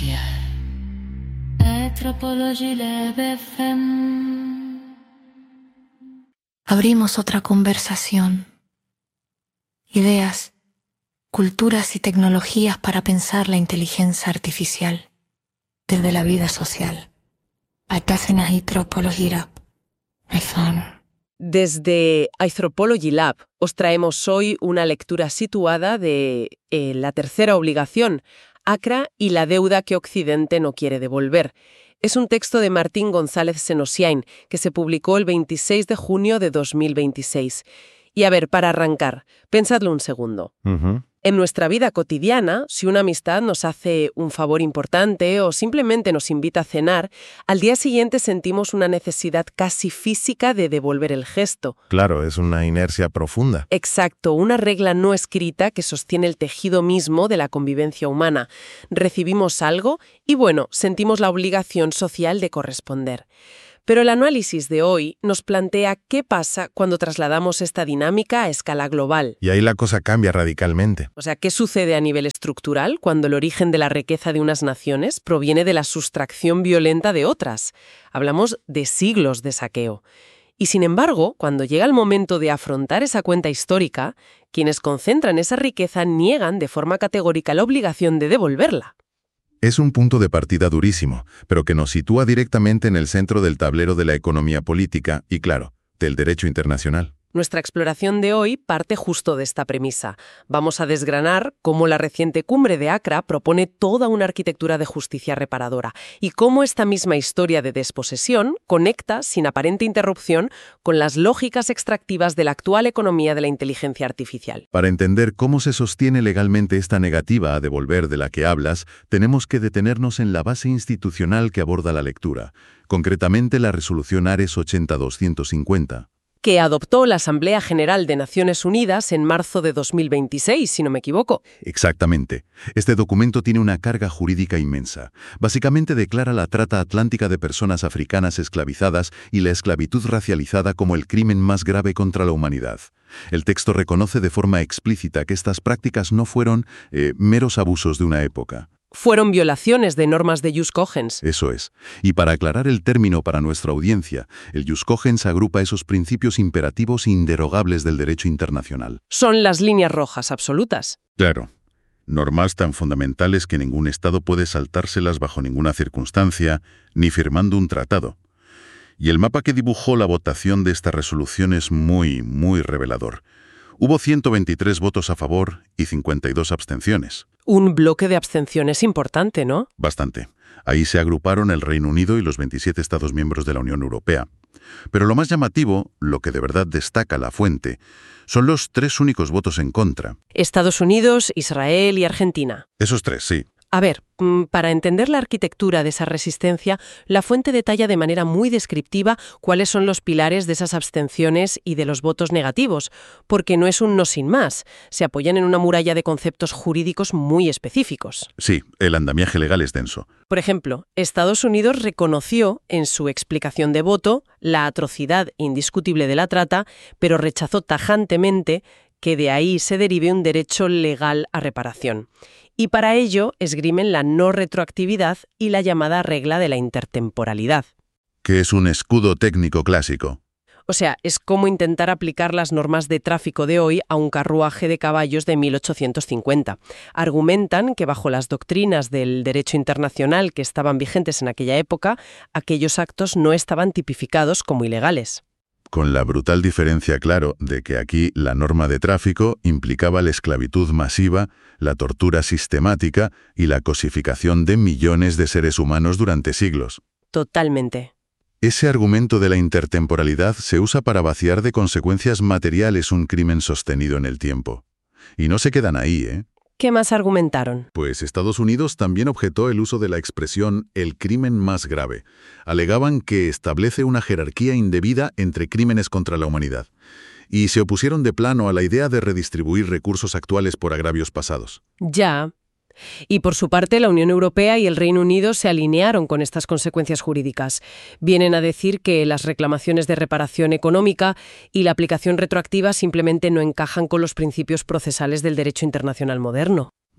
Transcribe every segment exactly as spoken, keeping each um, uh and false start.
social. Anthropologie Lab F M. Abrimos otra conversación. Ideas, culturas y tecnologías para pensar la inteligencia artificial desde la vida social. Atasena Anthropologie Lab F M. Desde Anthropologie Lab os traemos hoy una lectura situada de eh, La tercera obligación, Accra y la deuda que Occidente no quiere devolver. Es un texto de Martín González Senosiain que se publicó el veintiséis de junio de dos mil veintiséis. Y a ver, para arrancar, pensadlo un segundo. Uh-huh. En nuestra vida cotidiana, si una amistad nos hace un favor importante o simplemente nos invita a cenar, al día siguiente sentimos una necesidad casi física de devolver el gesto. Claro, es una inercia profunda. Exacto, una regla no escrita que sostiene el tejido mismo de la convivencia humana. Recibimos algo y, bueno, sentimos la obligación social de corresponder. Pero el análisis de hoy nos plantea qué pasa cuando trasladamos esta dinámica a escala global. Y ahí la cosa cambia radicalmente. O sea, ¿qué sucede a nivel estructural cuando el origen de la riqueza de unas naciones proviene de la sustracción violenta de otras? Hablamos de siglos de saqueo. Y sin embargo, cuando llega el momento de afrontar esa cuenta histórica, quienes concentran esa riqueza niegan de forma categórica la obligación de devolverla. Es un punto de partida durísimo, pero que nos sitúa directamente en el centro del tablero de la economía política y, claro, del derecho internacional. Nuestra exploración de hoy parte justo de esta premisa. Vamos a desgranar cómo la reciente cumbre de Accra propone toda una arquitectura de justicia reparadora y cómo esta misma historia de desposesión conecta, sin aparente interrupción, con las lógicas extractivas de la actual economía de la inteligencia artificial. Para entender cómo se sostiene legalmente esta negativa a devolver de la que hablas, tenemos que detenernos en la base institucional que aborda la lectura, concretamente la resolución Ares ochenta doscientos cincuenta. Que adoptó la Asamblea General de Naciones Unidas en marzo de dos mil veintiséis, si no me equivoco. Exactamente. Este documento tiene una carga jurídica inmensa. Básicamente declara la trata atlántica de personas africanas esclavizadas y la esclavitud racializada como el crimen más grave contra la humanidad. El texto reconoce de forma explícita que estas prácticas no fueron eh, meros abusos de una época. Fueron violaciones de normas de jus cogens. Eso es. Y para aclarar el término para nuestra audiencia, el jus cogens agrupa esos principios imperativos inderogables del derecho internacional. Son las líneas rojas absolutas. Claro. Normas tan fundamentales que ningún Estado puede saltárselas bajo ninguna circunstancia, ni firmando un tratado. Y el mapa que dibujó la votación de esta resolución es muy, muy revelador. Hubo ciento veintitrés votos a favor y cincuenta y dos abstenciones. Un bloque de abstenciones importante, ¿no? Bastante. Ahí se agruparon el Reino Unido y los veintisiete Estados miembros de la Unión Europea. Pero lo más llamativo, lo que de verdad destaca la fuente, son los tres únicos votos en contra. Estados Unidos, Israel y Argentina. Esos tres, sí. A ver, para entender la arquitectura de esa resistencia, la fuente detalla de manera muy descriptiva cuáles son los pilares de esas abstenciones y de los votos negativos, porque no es un no sin más, se apoyan en una muralla de conceptos jurídicos muy específicos. Sí, el andamiaje legal es denso. Por ejemplo, Estados Unidos reconoció en su explicación de voto la atrocidad indiscutible de la trata, pero rechazó tajantemente que de ahí se derive un derecho legal a reparación. Y para ello esgrimen la no retroactividad y la llamada regla de la intertemporalidad. Que es un escudo técnico clásico. O sea, es como intentar aplicar las normas de tráfico de hoy a un carruaje de caballos de mil ochocientos cincuenta. Argumentan que bajo las doctrinas del derecho internacional que estaban vigentes en aquella época, aquellos actos no estaban tipificados como ilegales. Con la brutal diferencia, claro, de que aquí la norma de tráfico implicaba la esclavitud masiva, la tortura sistemática y la cosificación de millones de seres humanos durante siglos. Totalmente. Ese argumento de la intertemporalidad se usa para vaciar de consecuencias materiales un crimen sostenido en el tiempo. Y no se quedan ahí, ¿eh? ¿Qué más argumentaron? Pues Estados Unidos también objetó el uso de la expresión «el crimen más grave». Alegaban que establece una jerarquía indebida entre crímenes contra la humanidad. Y se opusieron de plano a la idea de redistribuir recursos actuales por agravios pasados. Ya. Y por su parte, la Unión Europea y el Reino Unido se alinearon con estas consecuencias jurídicas. Vienen a decir que las reclamaciones de reparación económica y la aplicación retroactiva simplemente no encajan con los principios procesales del derecho internacional moderno.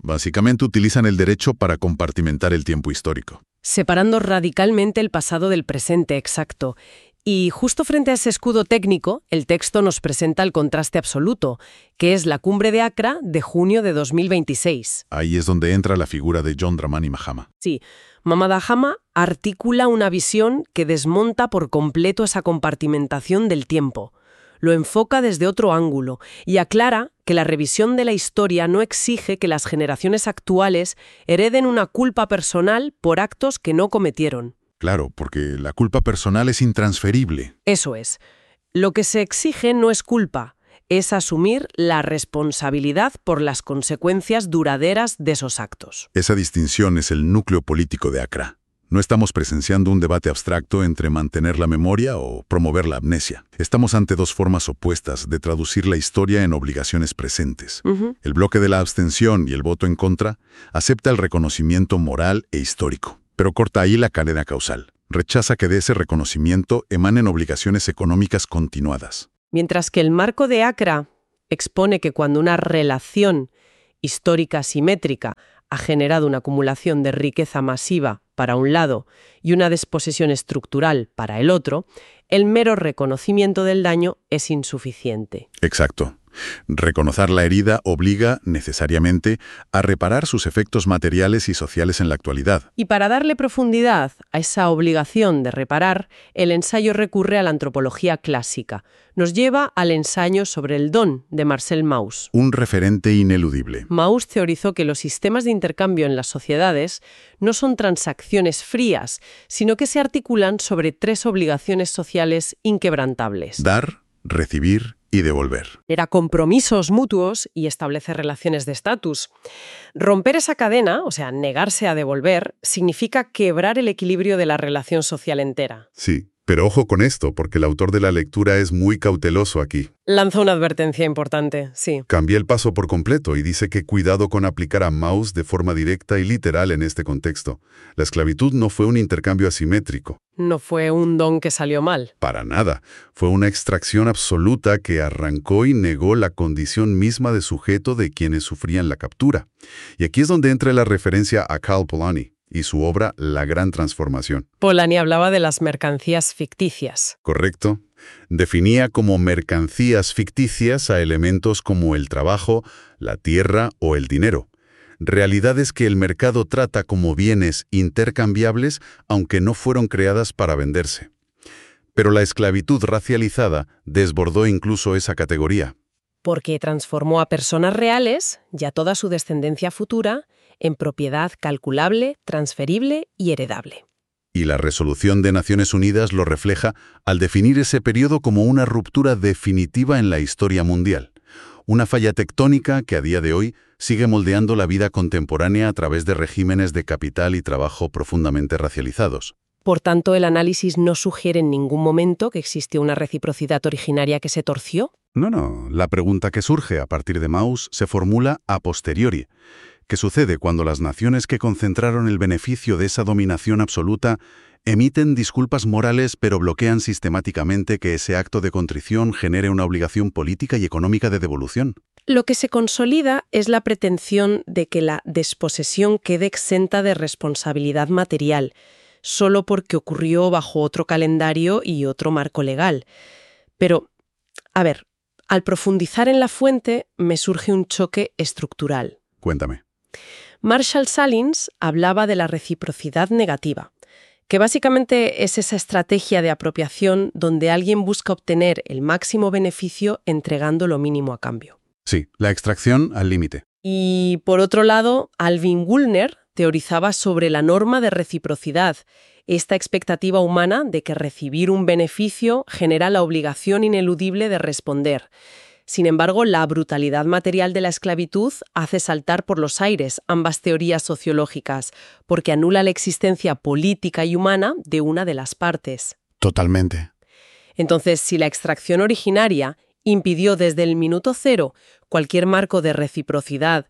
Básicamente utilizan el derecho para compartimentar el tiempo histórico. Separando radicalmente el pasado del presente, exacto. Y justo frente a ese escudo técnico, el texto nos presenta el contraste absoluto, que es la cumbre de Accra de junio de dos mil veintiséis. Ahí es donde entra la figura de John Dramani Mahama. Sí, Mahama articula una visión que desmonta por completo esa compartimentación del tiempo. Lo enfoca desde otro ángulo y aclara que la revisión de la historia no exige que las generaciones actuales hereden una culpa personal por actos que no cometieron. Claro, porque la culpa personal es intransferible. Eso es. Lo que se exige no es culpa, es asumir la responsabilidad por las consecuencias duraderas de esos actos. Esa distinción es el núcleo político de Accra. No estamos presenciando un debate abstracto entre mantener la memoria o promover la amnesia. Estamos ante dos formas opuestas de traducir la historia en obligaciones presentes. Uh-huh. El bloque de la abstención y el voto en contra acepta el reconocimiento moral e histórico, pero corta ahí la cadena causal. Rechaza que de ese reconocimiento emanen obligaciones económicas continuadas. Mientras que el marco de Accra expone que cuando una relación histórica simétrica ha generado una acumulación de riqueza masiva para un lado y una desposesión estructural para el otro, el mero reconocimiento del daño es insuficiente. Exacto. Reconocer la herida obliga, necesariamente, a reparar sus efectos materiales y sociales en la actualidad. Y para darle profundidad a esa obligación de reparar, el ensayo recurre a la antropología clásica. Nos lleva al ensayo sobre el don de Marcel Mauss. Un referente ineludible. Mauss teorizó que los sistemas de intercambio en las sociedades no son transacciones frías, sino que se articulan sobre tres obligaciones sociales inquebrantables. Dar, recibir y devolver. Era compromisos mutuos y establecer relaciones de estatus. Romper esa cadena, o sea, negarse a devolver, significa quebrar el equilibrio de la relación social entera. Sí, pero ojo con esto, porque el autor de la lectura es muy cauteloso aquí. Lanza una advertencia importante, sí. Cambia el paso por completo y dice que cuidado con aplicar a Mauss de forma directa y literal en este contexto. La esclavitud no fue un intercambio asimétrico. No fue un don que salió mal. Para nada. Fue una extracción absoluta que arrancó y negó la condición misma de sujeto de quienes sufrían la captura. Y aquí es donde entra la referencia a Cal Polanyi y su obra La Gran Transformación. Polanyi hablaba de las mercancías ficticias. Correcto. Definía como mercancías ficticias a elementos como el trabajo, la tierra o el dinero. Realidades que el mercado trata como bienes intercambiables, aunque no fueron creadas para venderse. Pero la esclavitud racializada desbordó incluso esa categoría. Porque transformó a personas reales, y a toda su descendencia futura, en propiedad calculable, transferible y heredable. Y la Resolución de Naciones Unidas lo refleja al definir ese periodo como una ruptura definitiva en la historia mundial. Una falla tectónica que a día de hoy sigue moldeando la vida contemporánea a través de regímenes de capital y trabajo profundamente racializados. Por tanto, el análisis no sugiere en ningún momento que existió una reciprocidad originaria que se torció. No, no. La pregunta que surge a partir de Mauss se formula a posteriori. ¿Qué sucede cuando las naciones que concentraron el beneficio de esa dominación absoluta emiten disculpas morales pero bloquean sistemáticamente que ese acto de contrición genere una obligación política y económica de devolución? Lo que se consolida es la pretensión de que la desposesión quede exenta de responsabilidad material, solo porque ocurrió bajo otro calendario y otro marco legal. Pero, a ver, al profundizar en la fuente me surge un choque estructural. Cuéntame. Marshall Salins hablaba de la reciprocidad negativa, que básicamente es esa estrategia de apropiación donde alguien busca obtener el máximo beneficio entregando lo mínimo a cambio. Sí, la extracción al límite. Y, por otro lado, Alvin Woolner teorizaba sobre la norma de reciprocidad, esta expectativa humana de que recibir un beneficio genera la obligación ineludible de responder. Sin embargo, la brutalidad material de la esclavitud hace saltar por los aires ambas teorías sociológicas, porque anula la existencia política y humana de una de las partes. Totalmente. Entonces, si la extracción originaria impidió desde el minuto cero cualquier marco de reciprocidad,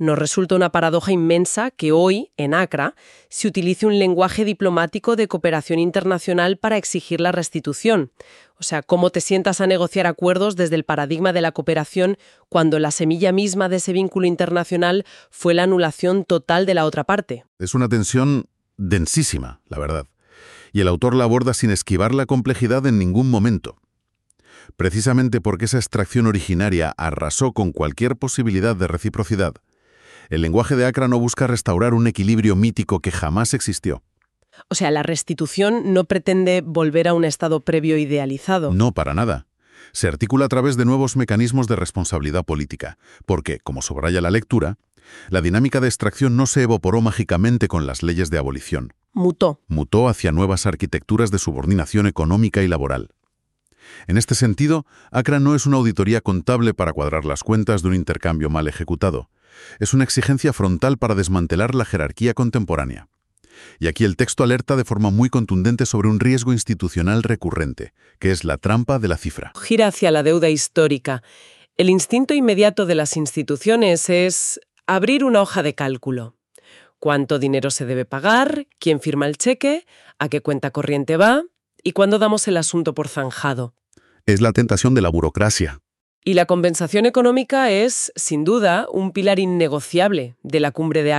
Nos resulta una paradoja inmensa que hoy, en Accra, se utilice un lenguaje diplomático de cooperación internacional para exigir la restitución. O sea, cómo te sientas a negociar acuerdos desde el paradigma de la cooperación cuando la semilla misma de ese vínculo internacional fue la anulación total de la otra parte. Es una tensión densísima, la verdad. Y el autor la aborda sin esquivar la complejidad en ningún momento. Precisamente porque esa extracción originaria arrasó con cualquier posibilidad de reciprocidad, el lenguaje de Accra no busca restaurar un equilibrio mítico que jamás existió. O sea, la restitución no pretende volver a un estado previo idealizado. No, para nada. Se articula a través de nuevos mecanismos de responsabilidad política, porque, como subraya la lectura, la dinámica de extracción no se evaporó mágicamente con las leyes de abolición. Mutó. Mutó hacia nuevas arquitecturas de subordinación económica y laboral. En este sentido, Accra no es una auditoría contable para cuadrar las cuentas de un intercambio mal ejecutado. Es una exigencia frontal para desmantelar la jerarquía contemporánea. Y aquí el texto alerta de forma muy contundente sobre un riesgo institucional recurrente, que es la trampa de la cifra. Gira hacia la deuda histórica. El instinto inmediato de las instituciones es abrir una hoja de cálculo. ¿Cuánto dinero se debe pagar? ¿Quién firma el cheque? ¿A qué cuenta corriente va? ¿Y cuándo damos el asunto por zanjado? Es la tentación de la burocracia. Y la compensación económica es, sin duda, un pilar innegociable de la cumbre de